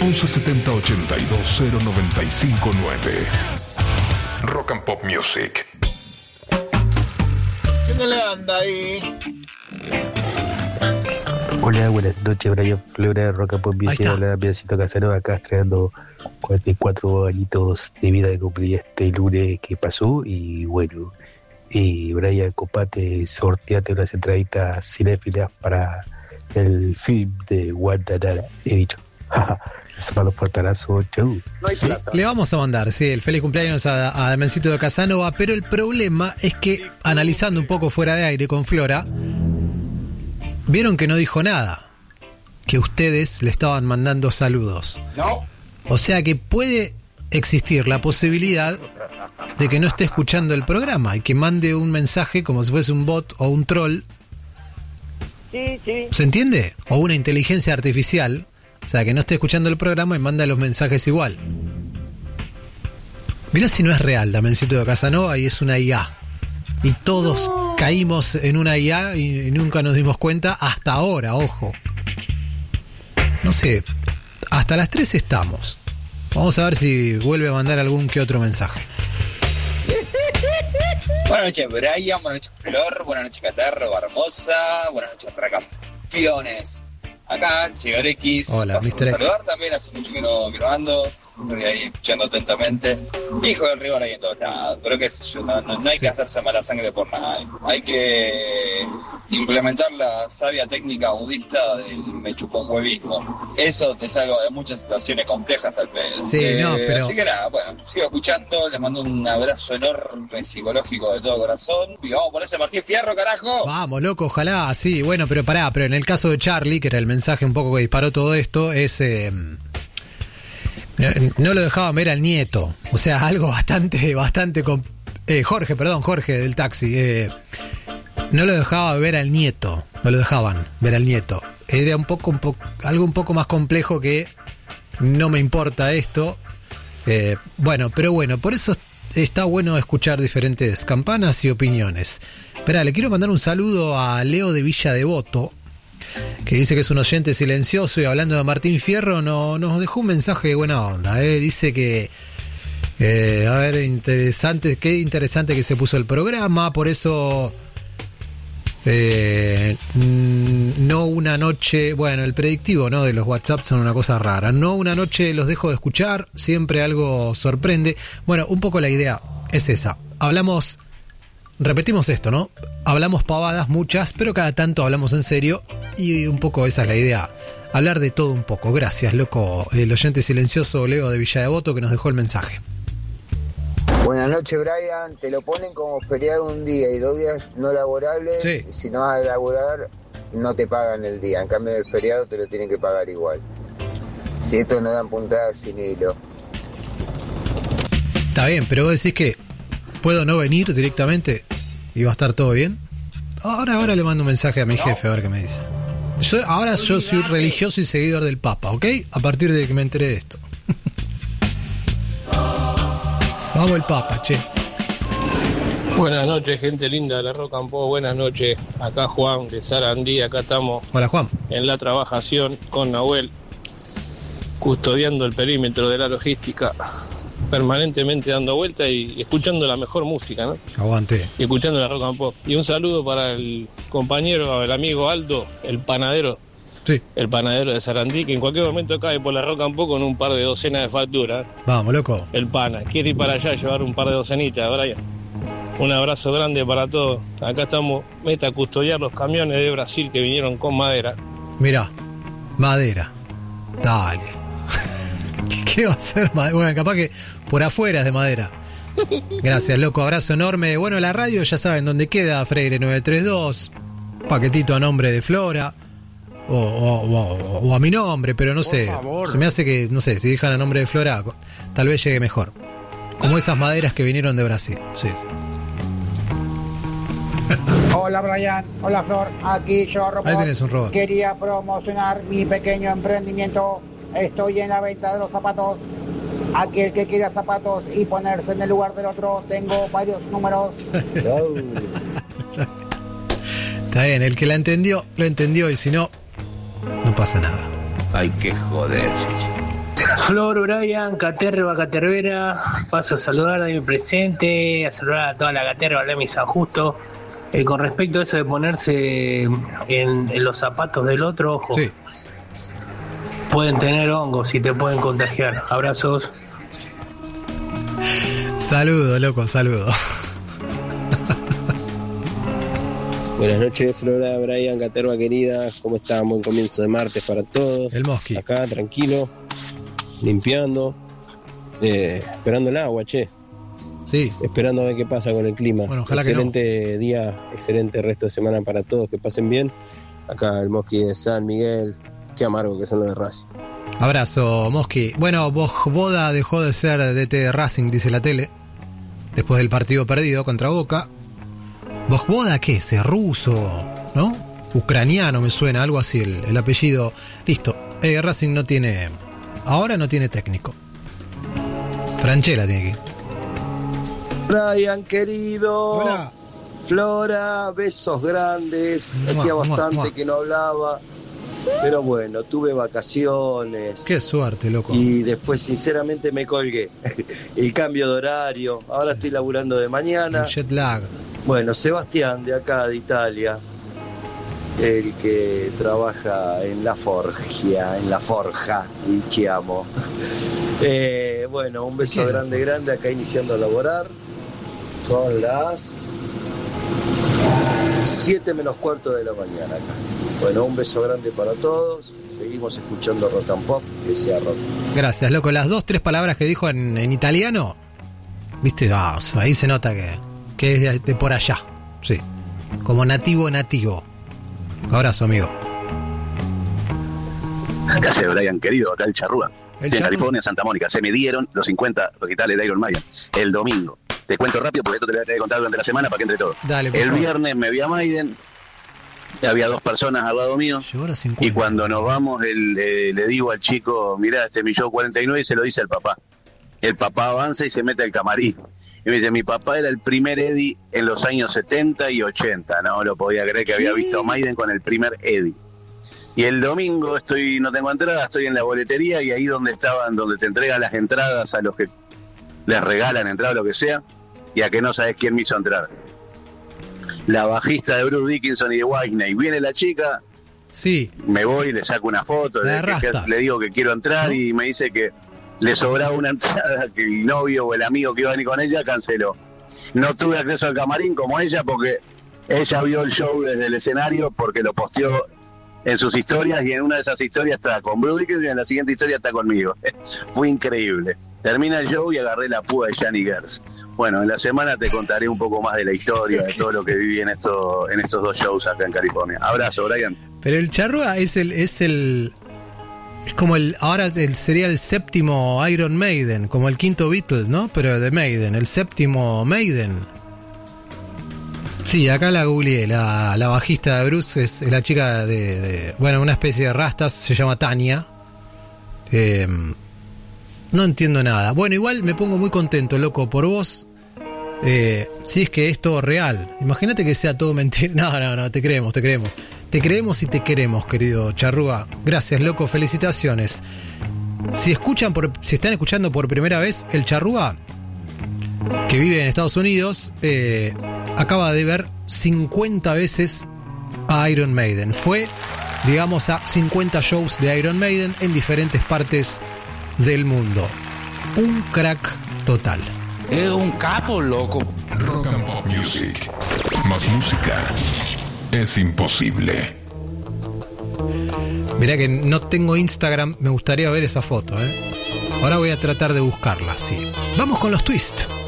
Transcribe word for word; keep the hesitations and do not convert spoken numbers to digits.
once setenta ochenta y dos cero noventa y cinco nueve. Rock and Pop Music. ¿Qué no le anda ahí? Hola, buenas noches, Brian Flora de Rock and Pop Music. Hola, Pedacito Casanova, acá estrenando cuarenta y cuatro añitos de vida que cumplí este lunes que pasó. Y bueno, y Brian, compate, sorteate unas entraditas cinéfilas para el film de Guantanara. He dicho, les mando un fuerte abrazo, chau. No hay plata. Le vamos a mandar, sí, el feliz cumpleaños a, a Damiancito de Casanova, pero el problema es que, analizando un poco fuera de aire con Flora, vieron que no dijo nada, que ustedes le estaban mandando saludos. No. O sea que puede existir la posibilidad de que no esté escuchando el programa y que mande un mensaje como si fuese un bot o un troll. Sí, sí. ¿Se entiende? O una inteligencia artificial, o sea, que no esté escuchando el programa y manda los mensajes igual. Mirá si no es real, Damencito de Casanova, y es una I A. Y todos no. caímos en una I A y, y nunca nos dimos cuenta hasta ahora, ojo. No sé, hasta las tres estamos. Vamos a ver si vuelve a mandar algún que otro mensaje. Buenas noches, Brian. Buenas noches, Flor. Buenas noches, Catarro, Barbosa. Buenas noches, Campeones. Acá, el señor X. Hola, mister X. Saludar también, hace mucho que no, que no ando. Estoy ahí escuchando atentamente. Hijo del River ahí en todos lados. Pero qué sé yo, no, no, no hay sí. que hacerse mala sangre por nada. Hay que implementar la sabia técnica budista del me chupó huevismo. Eso te salva de muchas situaciones complejas al pedo. Sí, eh, no, pero... Así que nada, bueno, sigo escuchando. Les mando un abrazo enorme psicológico de todo corazón. Y vamos por ese Martín Fierro, carajo. Vamos, loco, ojalá, sí. Bueno, pero pará, pero en el caso de Charlie, que era el mensaje un poco que disparó todo esto, es... Eh... No lo dejaban ver al nieto. O sea, algo bastante, bastante... Comp- eh, Jorge, perdón, Jorge del taxi. Eh, no lo dejaba ver al nieto. No lo dejaban ver al nieto. Era un poco, un poco algo un poco más complejo que no me importa esto. Eh, bueno, pero bueno, por eso está bueno escuchar diferentes campanas y opiniones. Esperá, le quiero mandar un saludo a Leo de Villa Devoto, que dice que es un oyente silencioso, y hablando de Martín Fierro no, nos dejó un mensaje de buena onda, ¿eh? Dice que eh, a ver, interesante, qué interesante que se puso el programa, por eso eh, no una noche, bueno, el predictivo, ¿no?, de los WhatsApp son una cosa rara, no una noche los dejo de escuchar, siempre algo sorprende. Bueno, un poco la idea es esa, hablamos, repetimos esto, ¿no? Hablamos pavadas, muchas, pero cada tanto hablamos en serio, y un poco esa es la idea. Hablar de todo un poco. Gracias, loco. El oyente silencioso Leo de Villa Devoto, que nos dejó el mensaje. Buenas noches, Brian. Te lo ponen como feriado un día y dos días no laborables. Sí. Si no vas a laborar, no te pagan el día. En cambio, el feriado te lo tienen que pagar igual. Si esto no dan puntadas sin hilo. Está bien, pero vos decís que ¿puedo no venir directamente y va a estar todo bien? Ahora, ahora le mando un mensaje a mi jefe a ver qué me dice. Yo, ahora yo soy religioso y seguidor del Papa, ¿ok? A partir de que me enteré de esto. Vamos el Papa, che. Buenas noches, gente linda de la Rock and Pop. Buenas noches. Acá Juan de Sarandí. Acá estamos. Hola, Juan. En la trabajación con Nahuel, custodiando el perímetro de la logística, permanentemente dando vuelta y escuchando la mejor música, ¿no? Aguante. Y escuchando la Rock and Pop. Y un saludo para el compañero, el amigo Aldo, el panadero. Sí. El panadero de Sarandí, que en cualquier momento cae por la Rock and Pop con un par de docenas de facturas. Vamos, loco. El pana. Quiere ir para allá a llevar un par de docenitas, Brian. Un abrazo grande para todos. Acá estamos, meta a custodiar los camiones de Brasil que vinieron con madera. Mirá, madera. Dale. ¿Qué va a ser madera? Bueno, capaz que por afuera es de madera. Gracias, loco. Abrazo enorme. Bueno, la radio ya saben dónde queda. Freire nueve tres dos. Paquetito a nombre de Flora. O, o, o, o a mi nombre, pero no por sé. Favor. Se me hace que, no sé, si dejan a nombre de Flora, tal vez llegue mejor. Como esas maderas que vinieron de Brasil. Sí. Hola Brian, hola Flor, aquí yo robot. Ahí tenés un robot. Quería promocionar mi pequeño emprendimiento. Estoy en la venta de los zapatos. Aquel que quiera zapatos y ponerse en el lugar del otro, tengo varios números. Está bien, el que la entendió, lo entendió, y si no, no pasa nada. Hay que joder. Flor, Brian, Caterva, Catervera, paso a saludar de mi presente, a saludar a toda la Caterva de mi San Justo. Eh, con respecto a eso de ponerse en, en los zapatos del otro, ojo, sí. Pueden tener hongos y te pueden contagiar. Abrazos. Saludo, loco, saludo. Buenas noches, Flora, Brian, Caterva querida, ¿cómo están? Buen comienzo de martes para todos. El Mosqui. Acá, tranquilo, limpiando, eh, esperando el agua, che. Sí. Esperando a ver qué pasa con el clima. Bueno, ojalá excelente que no. día, excelente resto de semana para todos, que pasen bien. Acá el Mosqui de San Miguel, qué amargo que son los de Racing. Abrazo, Mosqui. Bueno, Boda dejó de ser D T de Racing, dice la tele, después del partido perdido contra Boca. Boda, ¿qué es? ¿Es ruso? ¿No? Ucraniano me suena, algo así el, el apellido. Listo. Eh, Racing no tiene... Ahora no tiene técnico. Franchella tiene que... Brian, querido. Hola. Flora, besos grandes. Hacía Mua, bastante mua, mua. que no hablaba. Pero bueno, tuve vacaciones. Qué suerte, loco. Y después, sinceramente, me colgué. El cambio de horario. Ahora estoy laburando de mañana. El jet lag. Bueno, Sebastián, de acá, de Italia. El que trabaja en la forja, en la forja, y te amo. Eh, bueno, un beso grande, grande, acá iniciando a laborar. Son las siete menos cuarto de la mañana acá. Bueno, un beso grande para todos. Seguimos escuchando Rock and Pop, que sea rock. Gracias, loco. Las dos, tres palabras que dijo en, en italiano, viste, ah, ahí se nota que, que es de, de por allá. Sí, como nativo, nativo. Abrazo, amigo. ¿Qué hace, Brian, querido? Acá el Charrúa. El Sí, en Charrúa. California, Santa Mónica. Se me dieron los cincuenta recitales de Iron Maiden el domingo. Te cuento rápido porque esto te lo voy a tener que contar durante la semana para que entre todo. Dale, por el favor. viernes me vi a Maiden. Había dos personas al lado mío. Y cuando nos vamos, el, eh, le digo al chico, mirá, este es mi show cuarenta y nueve, y se lo dice al papá. El papá avanza y se mete al camarín. Y me dice, mi papá era el primer Eddie en los años setenta y ochenta. No lo podía creer que había visto a Maiden con el primer Eddie. Y el domingo estoy, no tengo entrada, estoy en la boletería y ahí donde estaban, donde te entregan las entradas a los que les regalan entrada o lo que sea, y a que no sabes quién me hizo entrar. La bajista de Bruce Dickinson y de Whitney. Viene la chica, sí, me voy, le saco una foto, La de le, que- rastas. le digo que quiero entrar, ¿no? Y me dice que le sobraba una entrada que el novio o el amigo que iba a venir con ella canceló. No tuve acceso al camarín como ella porque ella vio el show desde el escenario porque lo posteó en sus historias y en una de esas historias está con Bruce Dickinson y en la siguiente historia está conmigo. Fue increíble. Termina el show y agarré la púa de Gianni Gers. Bueno, en la semana te contaré un poco más de la historia, de todo lo que viví en, esto, en estos dos shows acá en California. Abrazo, Brian. Pero el Charrúa es el, es el, es como el, ahora el, sería el séptimo Iron Maiden, como el quinto Beatles, ¿no? Pero de Maiden, el séptimo Maiden. Sí, acá la googleé, la, la bajista de Bruce es, es la chica de, de, bueno, una especie de rastas, se llama Tania. Eh, no entiendo nada. Bueno, igual me pongo muy contento, loco, por vos. Eh, si es que es todo real. Imagínate que sea todo mentira. No, no, no, te creemos, te creemos. Te creemos y te queremos, querido Charrúa. Gracias, loco, felicitaciones. Si escuchan por, si están escuchando por primera vez, el Charrúa, que vive en Estados Unidos, eh, acaba de ver cincuenta veces a Iron Maiden. Fue, digamos, a cincuenta shows de Iron Maiden en diferentes partes del mundo. Un crack total. Es un capo, loco. Rock and Pop Music. Más música es imposible. Mirá que no tengo Instagram, me gustaría ver esa foto, ¿eh? Ahora voy a tratar de buscarla, sí. Vamos con los twists.